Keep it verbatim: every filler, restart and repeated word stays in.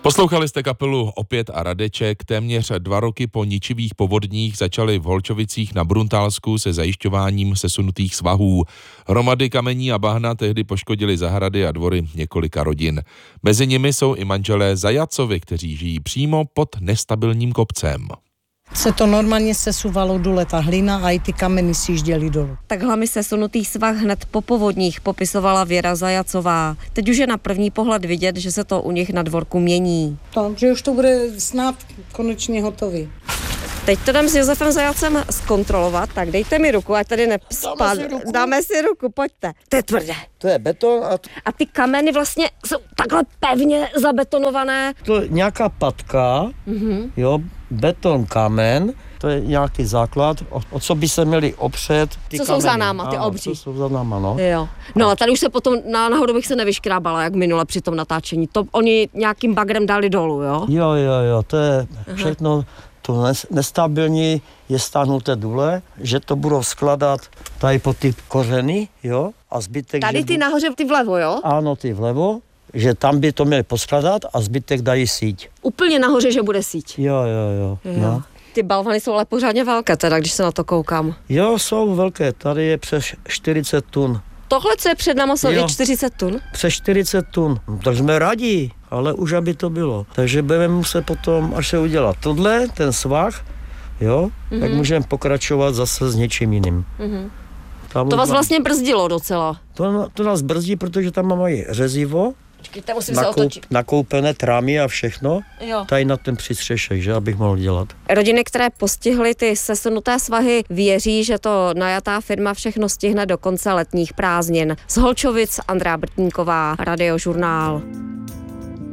Poslouchali jste kapelu Opět a Radeček. Téměř dva roky po ničivých povodních začaly v Holčovicích na Bruntálsku se zajišťováním sesunutých svahů. Hromady kamení a bahna tehdy poškodily zahrady a dvory několika rodin. Mezi nimi jsou i manželé Zajacovi, kteří žijí přímo pod nestabilním kopcem. Se to normálně sesuvalo dole ta hlina a i ty kameny sjížděly dolů. Takhle mi sesunutý svah hned po povodních popisovala Věra Zajacová. Teď už je na první pohled vidět, že se to u nich na dvorku mění. To, že už to bude snad konečně hotový. Teď to jdem s Josefem Zajacem zkontrolovat, tak dejte mi ruku, ať tady nepad. Dáme si ruku, Dáme si ruku pojďte. To je tvrdé. To je beton a... T... A ty kameny vlastně jsou takhle pevně zabetonované. To je nějaká patka, mm-hmm. jo, beton, kámen, to je nějaký základ, o, o co by se měli opřet ty Co kameny. jsou za náma, ty ano, obří. Co jsou za náma, no. Jo. No a tady už se potom na, nahoru bych se nevyškrábala, jak minule při tom natáčení. To oni nějakým bagrem dali dolů, jo? Jo, jo, jo, to je všechno... To nestabilní je stáhnuté dole, že to budou skladat tady po ty kořeny, jo, a zbytek... Tady ty bu... nahoře, ty vlevo, jo? Ano, ty vlevo, že tam by to měli poskladat a zbytek dají síť. Úplně nahoře, že bude síť. Jo, jo, jo. jo. No. Ty balvany jsou ale pořádně velké teda, když se na to koukám. Jo, jsou velké, tady je přes čtyřicet tun. Tohle, co je před náma, jsou je čtyřicet tun? Přes čtyřicet tun, tak jsme rádi, ale už aby to bylo. Takže budeme muset potom, až se udělat tohle, ten svah, jo, mm-hmm. tak můžeme pokračovat zase s něčím jiným. Mm-hmm. To vás vlastně brzdilo docela. To, to nás brzdí, protože tam mají řezivo, Počkejte, musím nakoup, se otočit. nakoupené trámy a všechno, jo. Tady na ten přistřešek, že abych mohl dělat. Rodiny, které postihly ty sesunuté svahy, věří, že to najatá firma všechno stihne do konce letních prázdnin. Z Holčovic Andrea Brtníková, Radiožurnál.